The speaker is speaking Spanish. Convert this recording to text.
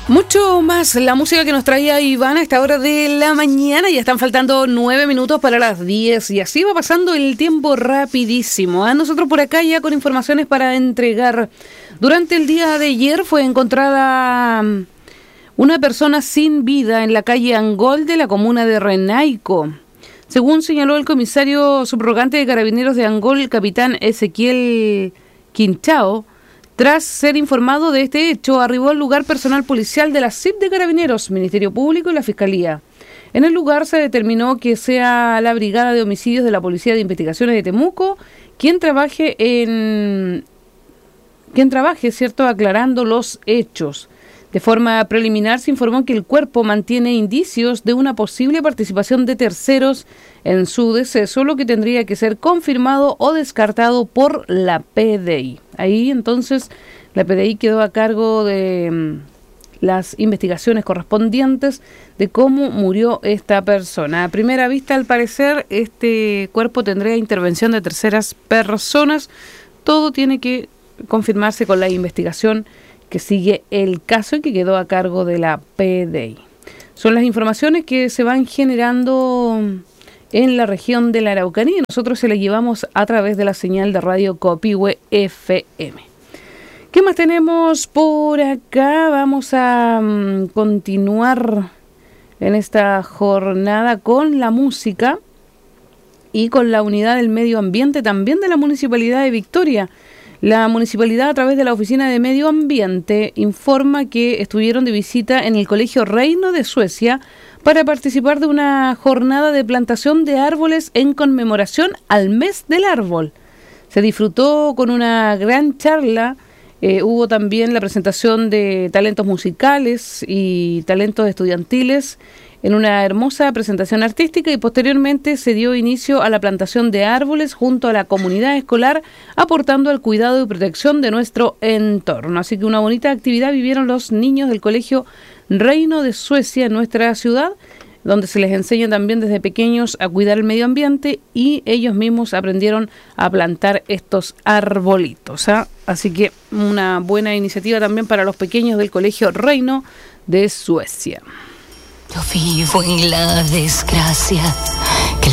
Mucho más la música que nos traía Iván a esta hora de la mañana. Ya están faltando 9 minutos para las 10 y así va pasando el tiempo rapidísimo. A nosotros por acá ya con informaciones para entregar. Durante el día de ayer fue encontrada una persona sin vida en la calle Angol de la comuna de Renaico. Según señaló el comisario subrogante de Carabineros de Angol, capitán Ezequiel Quinchao, tras ser informado de este hecho, arribó al lugar personal policial de la CIP de Carabineros, Ministerio Público y la Fiscalía. En el lugar se determinó que sea la Brigada de Homicidios de la Policía de Investigaciones de Temuco quien trabaje, ¿cierto?, aclarando los hechos. De forma preliminar se informó que el cuerpo mantiene indicios de una posible participación de terceros en su deceso, lo que tendría que ser confirmado o descartado por la PDI. Ahí entonces la PDI quedó a cargo de las investigaciones correspondientes de cómo murió esta persona. A primera vista, al parecer, este cuerpo tendría intervención de terceras personas. Todo tiene que confirmarse con la investigación que sigue el caso y que quedó a cargo de la PDI. Son las informaciones que se van generando en la región de la Araucanía. Nosotros se las llevamos a través de la señal de radio Copihue FM. ¿Qué más tenemos por acá? Vamos a continuar en esta jornada con la música y con la unidad del medio ambiente también de la Municipalidad de Victoria. La municipalidad, a través de la Oficina de Medio Ambiente, informa que estuvieron de visita en el Colegio Reino de Suecia para participar de una jornada de plantación de árboles en conmemoración al mes del árbol. Se disfrutó con una gran charla, hubo también la presentación de talentos musicales y talentos estudiantiles en una hermosa presentación artística y posteriormente se dio inicio a la plantación de árboles junto a la comunidad escolar, aportando al cuidado y protección de nuestro entorno. Así que una bonita actividad vivieron los niños del Colegio Reino de Suecia en nuestra ciudad, donde se les enseña también desde pequeños a cuidar el medio ambiente y ellos mismos aprendieron a plantar estos arbolitos, ¿eh? Así que una buena iniciativa también para los pequeños del Colegio Reino de Suecia. Yo vivo en la desgracia